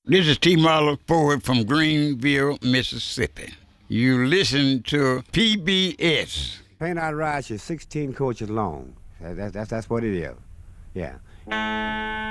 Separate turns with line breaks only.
This is T. Marlowe Ford from Greenville, Mississippi. You listen to PBS.
Paint Out Rides is 16 coaches long. That's what it is. Yeah.